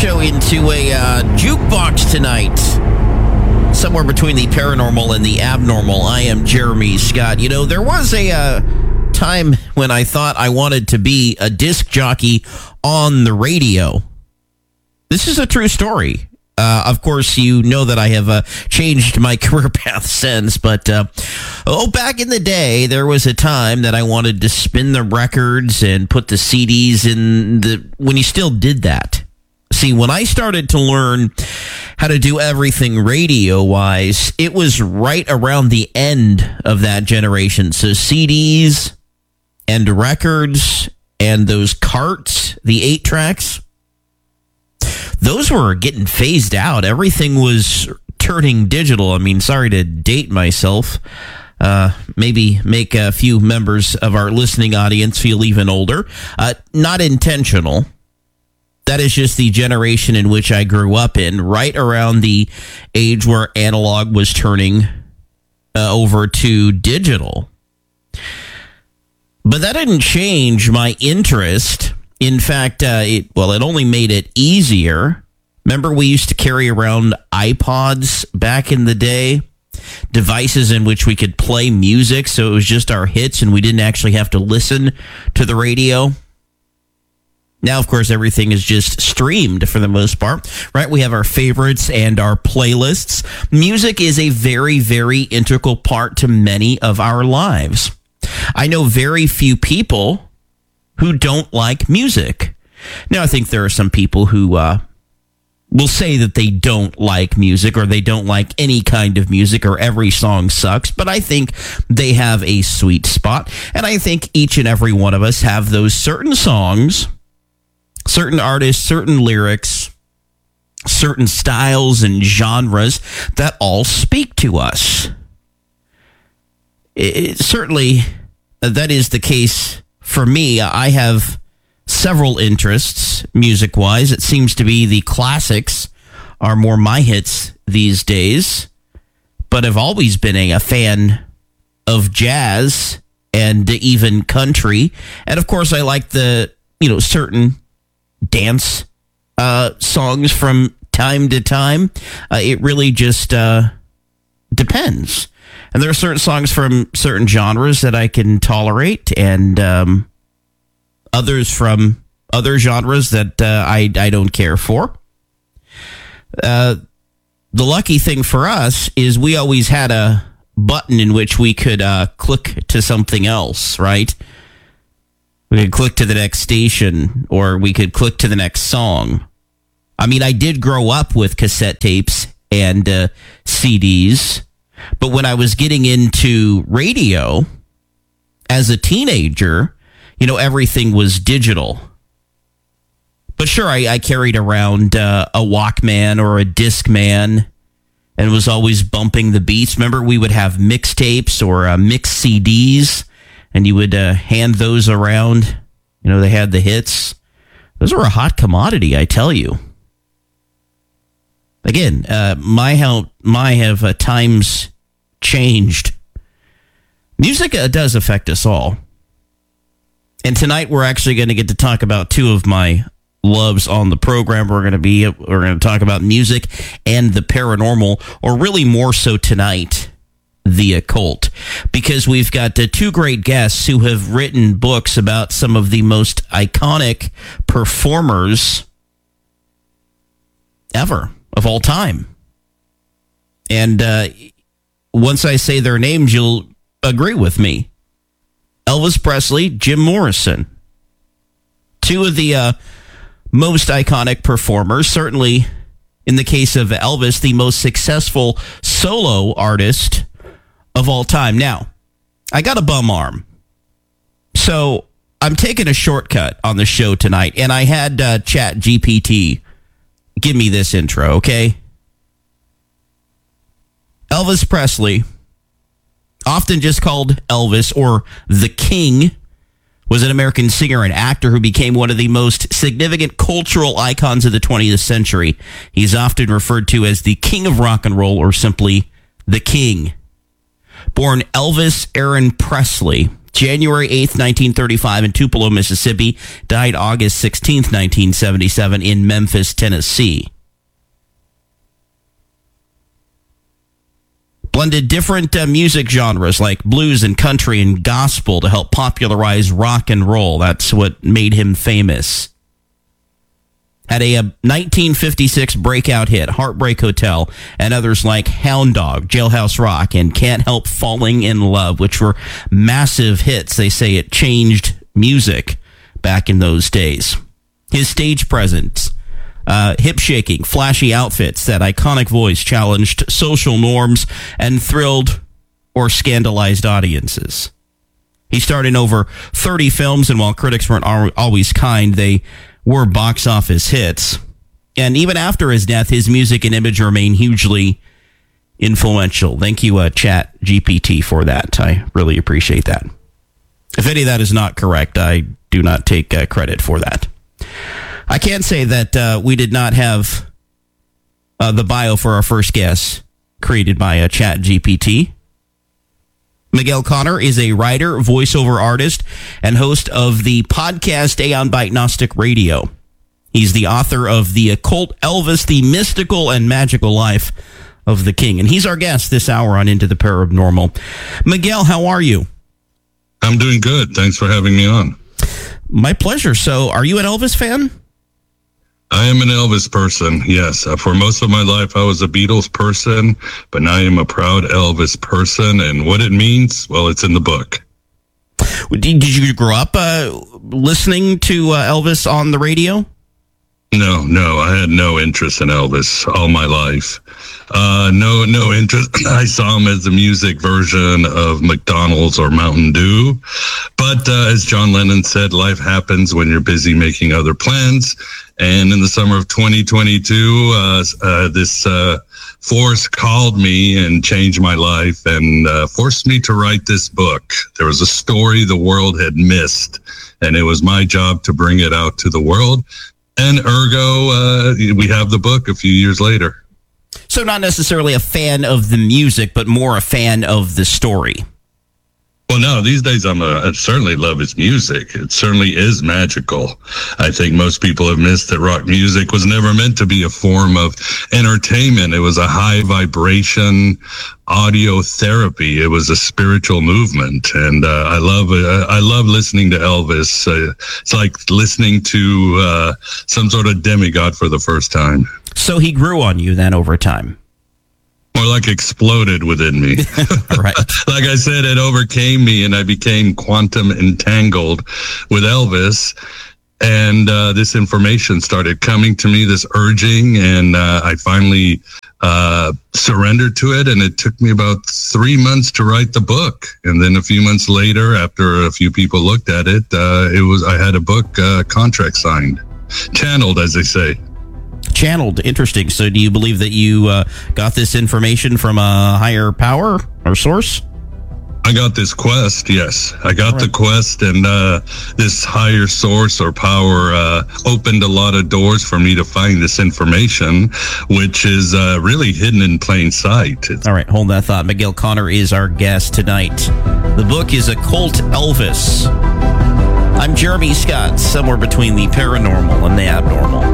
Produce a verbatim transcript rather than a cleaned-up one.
show into a uh, jukebox tonight. Somewhere between the paranormal and the abnormal. I am Jeremy Scott. You know, there was a uh, time when I thought I wanted to be a disc jockey on the radio. This is a true story. Uh, of course, you know that I have uh, changed my career path since, but uh, oh, back in the day, there was a time that I wanted to spin the records and put the C Ds in the, when you still did that. See, when I started to learn how to do everything radio-wise, it was right around the end of that generation. So C Ds and records and those carts, the eight tracks, those were getting phased out. Everything was turning digital. I mean, sorry to date myself. Uh, maybe make a few members of our listening audience feel even older. Uh, not intentional. That is just the generation in which I grew up in, right around the age where analog was turning uh, over to digital. But that didn't change my interest. In fact, uh, it, well, it only made it easier. Remember, we used to carry around iPods back in the day, devices in which we could play music, so it was just our hits and we didn't actually have to listen to the radio. Now, of course, everything is just streamed for the most part, right? We have our favorites and our playlists. Music is a very, very integral part to many of our lives. I know very few people who don't like music. Now, I think there are some people who uh, will say that they don't like music or they don't like any kind of music or every song sucks, but I think they have a sweet spot. And I think each and every one of us have those certain songs, certain artists, certain lyrics, certain styles and genres that all speak to us. It, certainly, that is the case for me. I have several interests music-wise. It seems to be the classics are more my hits these days, but I've always been a, a fan of jazz and even country. And of course, I like the, you know, certain dance uh, songs from time to time. Uh, it really just uh, depends. And there are certain songs from certain genres that I can tolerate, and um, others from other genres that uh, I, I don't care for. Uh, the lucky thing for us is we always had a button in which we could uh, click to something else, right? We could click to the next station, or we could click to the next song. I mean, I did grow up with cassette tapes and uh, C Ds, but when I was getting into radio as a teenager, you know, everything was digital. But sure, I, I carried around uh, a Walkman or a Discman and was always bumping the beats. Remember, we would have mixtapes or uh, mixed C Ds, and you would uh, hand those around. You know, they had the hits. Those were a hot commodity, I tell you. Again, uh, my how my have uh, times changed. Music uh, does affect us all. And tonight we're actually going to get to talk about two of my loves on the program. We're going to be we're going to talk about music and the paranormal, or really more so tonight, the occult, because we've got uh, two great guests who have written books about some of the most iconic performers ever, of all time. And uh, once I say their names, you'll agree with me. Elvis Presley, Jim Morrison. Two of the uh, most iconic performers, certainly in the case of Elvis, the most successful solo artist of all time. Now, I got a bum arm, so I'm taking a shortcut on the show tonight, and I had uh, Chat G P T give me this intro, okay? Elvis Presley, often just called Elvis or the King, was an American singer and actor who became one of the most significant cultural icons of the twentieth century. He's often referred to as the King of Rock and Roll, or simply the King. Born Elvis Aaron Presley, January eighth, nineteen thirty-five in Tupelo, Mississippi. Died August sixteenth, nineteen seventy-seven in Memphis, Tennessee. Blended different uh, music genres like blues and country and gospel to help popularize rock and roll. That's what made him famous. Had a, a nineteen fifty-six breakout hit, Heartbreak Hotel, and others like Hound Dog, Jailhouse Rock, and Can't Help Falling in Love, which were massive hits. They say it changed music back in those days. His stage presence, uh, hip-shaking, flashy outfits, that iconic voice challenged social norms and thrilled or scandalized audiences. He starred in over thirty films, and while critics weren't always kind, they were box office hits. And even after his death, his music and image remain hugely influential. Thank you, uh, Chat G P T, for that. I really appreciate that. If any of that is not correct, I do not take uh, credit for that. I can say that uh, we did not have uh, the bio for our first guest created by uh, Chat G P T. Miguel Conner is a writer, voiceover artist, and host of the podcast Aeon Byte Gnostic Radio. He's the author of The Occult Elvis, The Mystical and Magical Life of the King. And he's our guest this hour on Into the Paranormal. Miguel, how are you? I'm doing good. Thanks for having me on. My pleasure. So, are you an Elvis fan? I am an Elvis person, yes. Uh, for most of my life, I was a Beatles person, but now I am a proud Elvis person. And what it means, well, it's in the book. Did you grow up uh, listening to uh, Elvis on the radio? No, no, I had no interest in Elvis all my life. Uh, no, no interest. I saw him as the music version of McDonald's or Mountain Dew. But uh, as John Lennon said, life happens when you're busy making other plans. And in the summer of twenty twenty-two, uh, uh, this uh, force called me and changed my life and uh, forced me to write this book. There was a story the world had missed, and it was my job to bring it out to the world. And ergo, uh, we have the book a few years later. So not necessarily a fan of the music, but more a fan of the story. Well, no, these days I'm a, I certainly love his music. It certainly is magical. I think most people have missed that rock music was never meant to be a form of entertainment. It was a high vibration audio therapy. It was a spiritual movement. And uh, I love uh, I love listening to Elvis. Uh, it's like listening to uh, some sort of demigod for the first time. So he grew on you then over time? More like exploded within me. Right. Like I said, it overcame me and I became quantum entangled with Elvis. And uh, this information started coming to me, this urging, and uh, I finally uh, surrendered to it. And it took me about three months to write the book. And then a few months later, after a few people looked at it, uh, it was I had a book uh, contract signed, channeled, as they say. Channeled. Interesting. So do you believe that you uh, got this information from a higher power or source? I got this quest, yes. I got right. the quest, and uh, this higher source or power uh, opened a lot of doors for me to find this information, which is uh, really hidden in plain sight. It's- All right, hold that thought. Miguel Conner is our guest tonight. The book is Occult Elvis. I'm Jeremy Scott, somewhere between the paranormal and the abnormal.